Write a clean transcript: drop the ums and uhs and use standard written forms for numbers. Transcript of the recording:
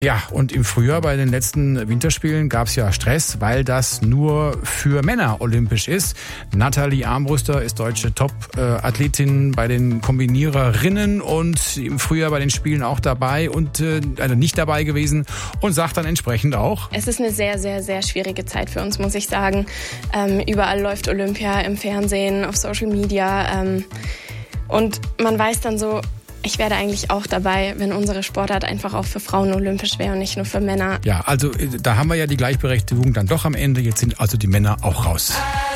Ja, und im Frühjahr bei den letzten Winterspielen gab es ja Stress, weil das nur für Männer olympisch ist. Nathalie Armbruster ist deutsche Top-Athletin bei den Kombiniererinnen und im Frühjahr bei den Spielen auch dabei und also nicht dabei gewesen und sagt dann entsprechend auch: Es ist eine sehr, sehr, sehr schwierige Zeit für uns, muss ich sagen. Überall läuft Olympia, im Fernsehen, auf Social Media. Und man weiß dann so, ich wäre eigentlich auch dabei, wenn unsere Sportart einfach auch für Frauen olympisch wäre und nicht nur für Männer. Ja, also da haben wir ja die Gleichberechtigung dann doch am Ende. Jetzt sind also die Männer auch raus.